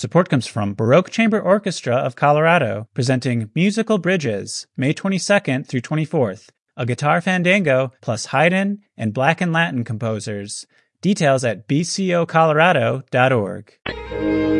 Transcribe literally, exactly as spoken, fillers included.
Support comes from Baroque Chamber Orchestra of Colorado, presenting Musical Bridges, May twenty-second through twenty-fourth, a guitar fandango plus Haydn and Black and Latin composers. Details at b c o colorado dot org.